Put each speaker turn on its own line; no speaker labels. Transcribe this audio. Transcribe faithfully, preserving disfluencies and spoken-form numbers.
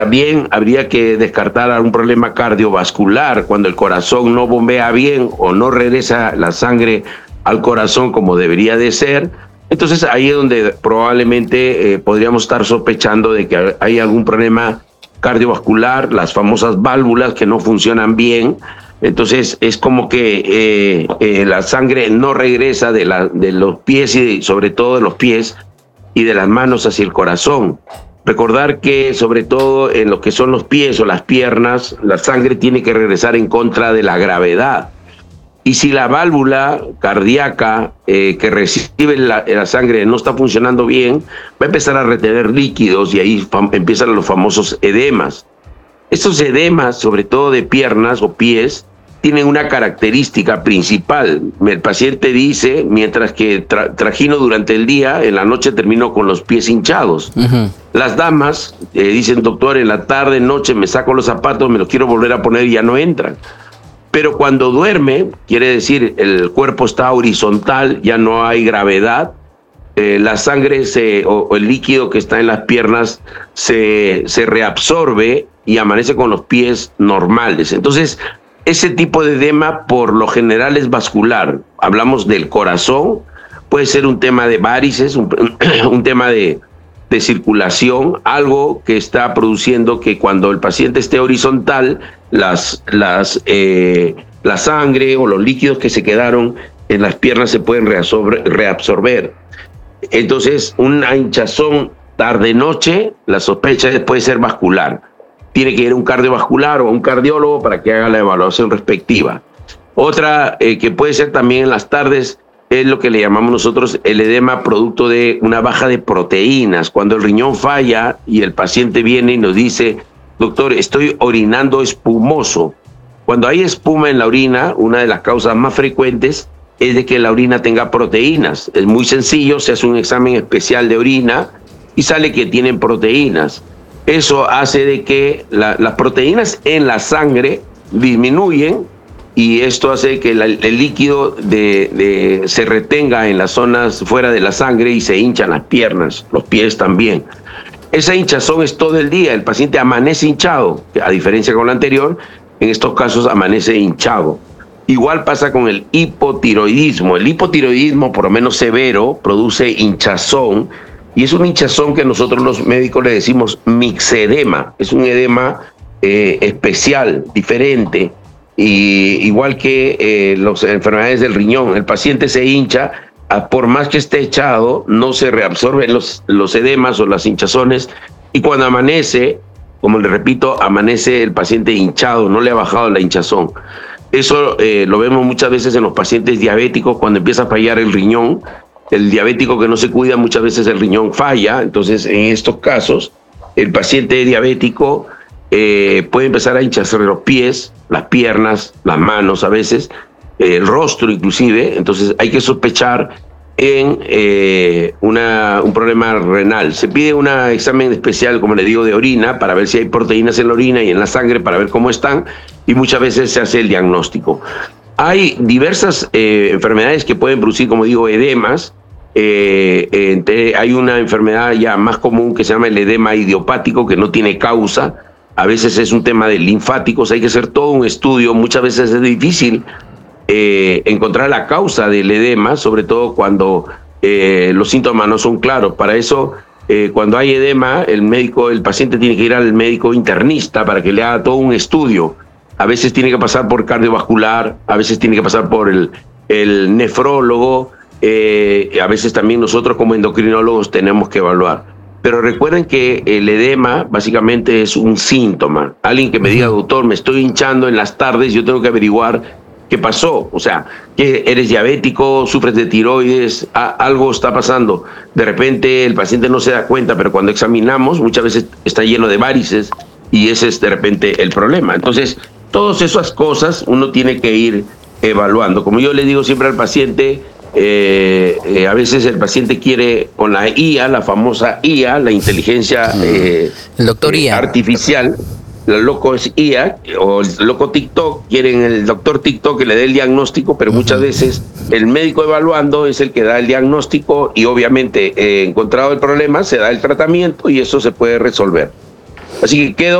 también habría que descartar algún problema cardiovascular cuando el corazón no bombea bien o no regresa la sangre al corazón como debería de ser. Entonces ahí es donde probablemente eh, podríamos estar sospechando de que hay algún problema cardiovascular, las famosas válvulas que no funcionan bien. Entonces es como que eh, eh, la sangre no regresa de, la, de los pies y sobre todo de los pies y de las manos hacia el corazón. Recordar que sobre todo en lo que son los pies o las piernas, la sangre tiene que regresar en contra de la gravedad. Y si la válvula cardíaca eh, que recibe la, la sangre no está funcionando bien, va a empezar a retener líquidos y ahí empiezan los famosos edemas. Estos edemas, sobre todo de piernas o pies, tienen una característica principal. El paciente dice, mientras que tra trajino durante el día, en la noche termino con los pies hinchados. Uh-huh. Las damas eh, dicen, doctor, en la tarde, noche me saco los zapatos, me los quiero volver a poner y ya no entran. Pero cuando duerme, quiere decir, el cuerpo está horizontal, ya no hay gravedad, eh, la sangre se, o, o el líquido que está en las piernas se, se reabsorbe y amanece con los pies normales. Entonces, ese tipo de edema por lo general es vascular. Hablamos del corazón, puede ser un tema de varices, un, un tema de, de circulación, algo que está produciendo que cuando el paciente esté horizontal, las, las, eh, la sangre o los líquidos que se quedaron en las piernas se pueden reabsorber. reabsorber. Entonces, una hinchazón tarde-noche, la sospecha puede ser vascular. Tiene que ir a un cardiovascular o a un cardiólogo para que haga la evaluación respectiva. Otra eh, que puede ser también en las tardes es lo que le llamamos nosotros el edema producto de una baja de proteínas. Cuando el riñón falla y el paciente viene y nos dice, doctor, estoy orinando espumoso. Cuando hay espuma en la orina, una de las causas más frecuentes es de que la orina tenga proteínas. Es muy sencillo, se hace un examen especial de orina y sale que tienen proteínas. Eso hace de que la, las proteínas en la sangre disminuyen y esto hace que la, el líquido de, de, se retenga en las zonas fuera de la sangre y se hinchan las piernas, los pies también. Esa hinchazón es todo el día, el paciente amanece hinchado, a diferencia con la anterior, en estos casos amanece hinchado. Igual pasa con el hipotiroidismo. El hipotiroidismo, por lo menos severo, produce hinchazón. Y es un hinchazón que nosotros los médicos le decimos mixedema. Es un edema eh, especial, diferente, y igual que eh, las enfermedades del riñón. El paciente se hincha, a, por más que esté echado, no se reabsorben los, los edemas o las hinchazones, y cuando amanece, como le repito, amanece el paciente hinchado, no le ha bajado la hinchazón. Eso eh, lo vemos muchas veces en los pacientes diabéticos cuando empieza a fallar el riñón. El diabético que no se cuida, muchas veces el riñón falla. Entonces, en estos casos, el paciente diabético eh, puede empezar a hincharse los pies, las piernas, las manos a veces, eh, el rostro inclusive. Entonces, hay que sospechar en eh, una, un problema renal. Se pide un examen especial, como le digo, de orina para ver si hay proteínas en la orina y en la sangre para ver cómo están, y muchas veces se hace el diagnóstico. Hay diversas eh, enfermedades que pueden producir, como digo, edemas. Eh, eh, hay una enfermedad ya más común que se llama el edema idiopático, que no tiene causa. A veces es un tema de linfáticos, hay que hacer todo un estudio. Muchas veces es difícil eh, encontrar la causa del edema, sobre todo cuando eh, los síntomas no son claros. Para eso, eh, cuando hay edema, el médico, el paciente tiene que ir al médico internista para que le haga todo un estudio. A veces tiene que pasar por cardiovascular, a veces tiene que pasar por el, el nefrólogo, eh, a veces también nosotros como endocrinólogos tenemos que evaluar. Pero recuerden que el edema básicamente es un síntoma. Alguien que me diga, doctor, me estoy hinchando en las tardes, yo tengo que averiguar qué pasó. O sea, que eres diabético, sufres de tiroides, a, algo está pasando. De repente el paciente no se da cuenta, pero cuando examinamos muchas veces está lleno de varices y ese es de repente el problema. Entonces, todas esas cosas uno tiene que ir evaluando. Como yo le digo siempre al paciente, eh, eh, a veces el paciente quiere con la I A, la famosa I A, la inteligencia eh,
el doctor I A.
Eh, artificial, la loco es I A, o el loco TikTok, quieren el doctor TikTok que le dé el diagnóstico, pero uh-huh. muchas veces el médico evaluando es el que da el diagnóstico y obviamente eh, encontrado el problema se da el tratamiento y eso se puede resolver. Así que quedo